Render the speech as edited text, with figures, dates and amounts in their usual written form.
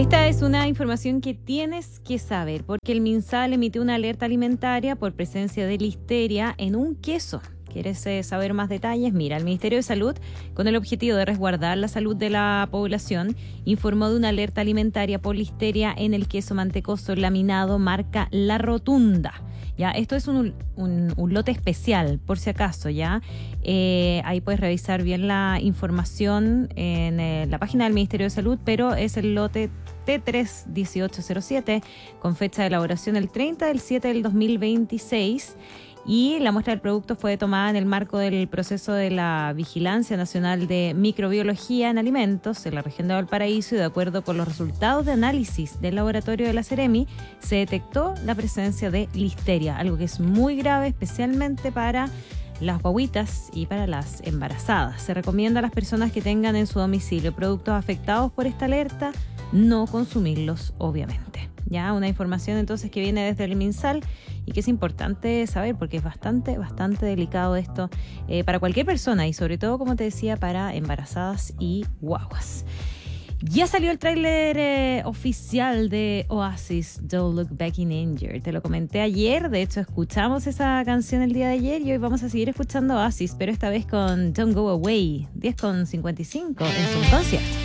Esta es una información que tienes que saber porque el MinSal emitió una alerta alimentaria por presencia de listeria en un queso. ¿Quieres saber más detalles? Mira, el Ministerio de Salud, con el objetivo de resguardar la salud de la población, informó de una alerta alimentaria por listeria en el queso mantecoso laminado marca La Rotunda. Ya, esto es un lote especial, por si acaso, ¿ya? Ahí puedes revisar bien la información en la página del Ministerio de Salud, pero es el lote T31807 con fecha de elaboración el 30/7 del 2026. Y la muestra del producto fue tomada en el marco del proceso de la Vigilancia Nacional de Microbiología en Alimentos en la región de Valparaíso, y de acuerdo con los resultados de análisis del laboratorio de la Seremi, se detectó la presencia de listeria, algo que es muy grave, especialmente para las guaguitas y para las embarazadas. Se recomienda a las personas que tengan en su domicilio productos afectados por esta alerta no consumirlos, obviamente. Ya, una información entonces que viene desde el MinSal y que es importante saber porque es bastante delicado esto para cualquier persona y sobre todo, como te decía, para embarazadas y guaguas. Ya salió el tráiler oficial de Oasis, Don't Look Back in Anger. Te lo comenté ayer, de hecho escuchamos esa canción el día de ayer y hoy vamos a seguir escuchando Oasis, pero esta vez con Don't Go Away, 10:55 en su concierto.